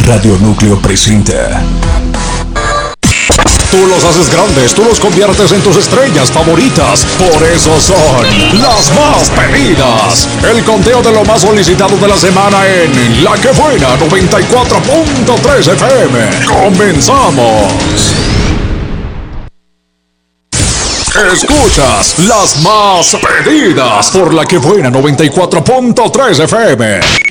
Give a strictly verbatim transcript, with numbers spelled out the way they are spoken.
Radio Núcleo presenta. Tú los haces grandes, tú los conviertes en tus estrellas favoritas. Por eso son las más pedidas. El conteo de lo más solicitado de la semana en La Que Buena noventa y cuatro punto tres F M. ¡Comenzamos! Escuchas las más pedidas por La Que Buena noventa y cuatro punto tres F M.